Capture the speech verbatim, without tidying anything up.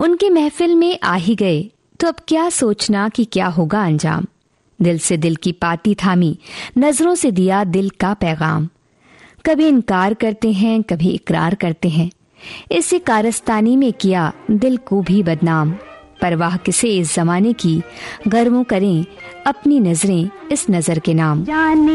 उनकी महफिल में आ ही गए तो अब क्या सोचना कि क्या होगा अंजाम। दिल से दिल की पाती थामी, नजरों से दिया दिल का पैगाम। कभी इनकार करते हैं, कभी इकरार करते हैं, इसी कारस्तानी में किया दिल को भी बदनाम। परवाह किसे इस जमाने की, गर्वों करें अपनी नजरें इस नजर के नाम।